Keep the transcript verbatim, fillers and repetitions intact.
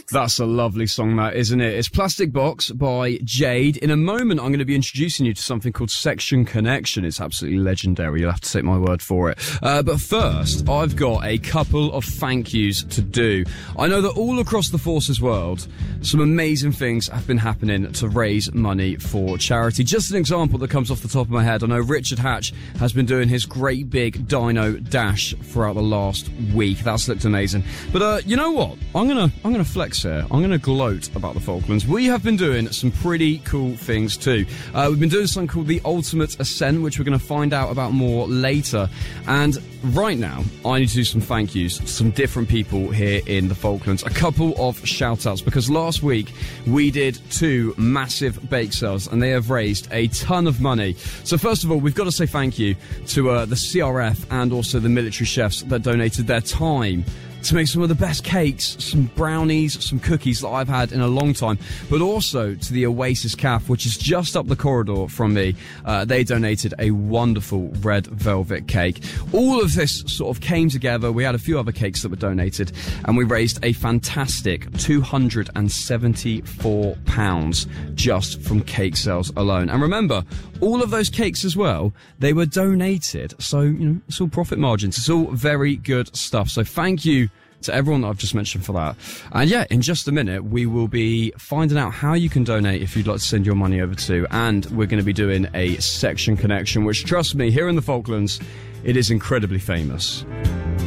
That's a lovely song, that, isn't it? It's Plastic Box by Jade. In a moment, I'm going to be introducing you to something called Section Connection. It's absolutely legendary. You'll have to take my word for it. Uh, but first, I've got a couple of thank yous to do. I know that all across the Forces world, some amazing things have been happening to raise money for charity. Just an example that comes off the top of my head. I know Richard Hatch has been doing his great big Dino Dash throughout the last week. That's looked amazing. But uh, you know what? I'm gonna I'm gonna flex here. I'm gonna gloat about the Falklands. We have been doing some pretty cool things too. Uh, we've been doing something called the Ultimate Ascent, which we're going to find out about more later. And right now, I need to do some thank yous to some different people here in the Falklands. A couple of shout outs, because last week we did two massive bake sales and they have raised a ton of money. So first of all, we've got to say thank you to uh, the C R F and also the military chefs that donated their time to make some of the best cakes, some brownies, some cookies that I've had in a long time, but also to the Oasis Cafe, which is just up the corridor from me. Uh, they donated a wonderful red velvet cake. All of this sort of came together. We had a few other cakes that were donated, and we raised a fantastic two hundred seventy-four pounds just from cake sales alone. And remember, all of those cakes as well, they were donated. So, you know, it's all profit margins. It's all very good stuff. So thank you to everyone that I've just mentioned for that. And yeah, in just a minute, we will be finding out how you can donate if you'd like to send your money over to. And we're going to be doing a Section Connection, which, trust me, here in the Falklands, it is incredibly famous.